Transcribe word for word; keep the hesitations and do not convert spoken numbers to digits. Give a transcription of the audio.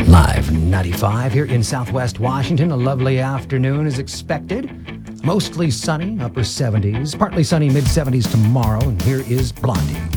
Live ninety-five here in Southwest Washington. A lovely afternoon is expected. Mostly sunny, upper seventies. Partly sunny, mid seventies tomorrow. And here is Blondie.